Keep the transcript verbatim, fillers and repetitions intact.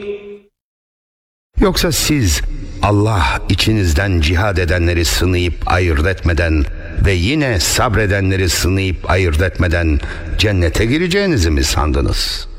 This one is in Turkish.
Yoksa siz Allah içinizden cihad edenleri sınayıp ayırt etmeden ve yine sabredenleri sınayıp ayırt etmeden cennete gireceğinizi mi sandınız?